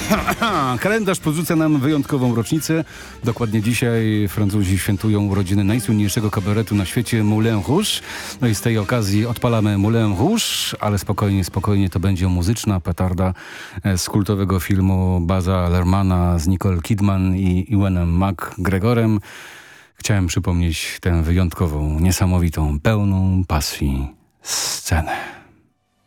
Kalendarz podrzuca nam wyjątkową rocznicę. Dokładnie dzisiaj Francuzi świętują urodziny najsłynniejszego kabaretu na świecie, Moulin Rouge. No i z tej okazji odpalamy Moulin Rouge, ale spokojnie to będzie muzyczna petarda z kultowego filmu Baza Lermana z Nicole Kidman i Ewanem McGregorem. Chciałem przypomnieć tę wyjątkową, niesamowitą, pełną pasji scenę.